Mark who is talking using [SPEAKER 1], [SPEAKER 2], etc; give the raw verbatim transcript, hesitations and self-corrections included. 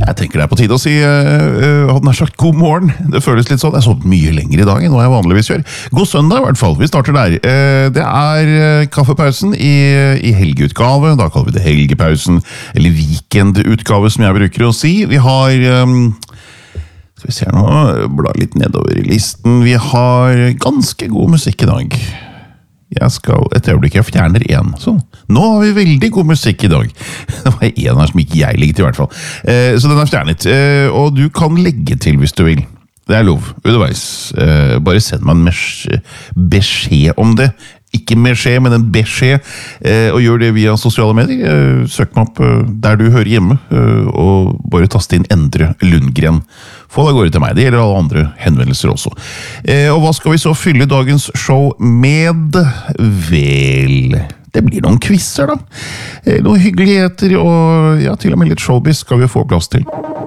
[SPEAKER 1] Jeg tenker det er på tide å si uh, hadde nær sagt god morgen. Det føles litt sånn. Jeg så mye lenger i dag enn hva jeg vanligvis gjør. God søndag i hvert fall. Vi starter der. Uh, det er uh, kaffepausen i, i helgeutgave. Da kaller vi det helgepausen, eller weekendutgave som jeg bruker å si. Vi har... Um, skal vi se her nå, bla litt nedover i listen. Vi har ganske god musikk i dag. Jeg skal, et øyeblikk, jeg fjerner en. Sånn. Nå har vi veldig god musikk i dag. Det var en her som ikke jeg likte i hvert fall. Eh, så den er fjernet. Eh, og du kan legge til hvis du vil. Det er lov, underveis. Eh, bare send meg en beskjed om det. Ikke med skje, men en beskjed. Eh, og gjør det via sosiale medier. Eh, søk meg opp eh, der du hører hjemme. Eh, og bare taste inn Endre Lundgren. Få det gårde til meg. Det gjelder alle andre henvendelser også. Eh, og hva skal vi så fylle dagens show med? Vel, det blir noen quizzer da. Eh, noen hyggeligheter og ja, til og med litt showbiz skal vi få plass til.